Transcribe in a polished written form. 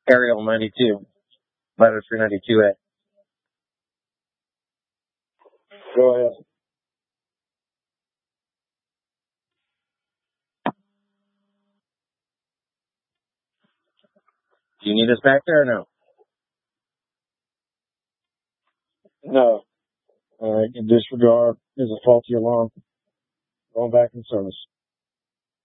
Ariel 92, ladder 392A. Go ahead. Do you need us back there or no? No. All right. In disregard is a faulty alarm. Going back in service.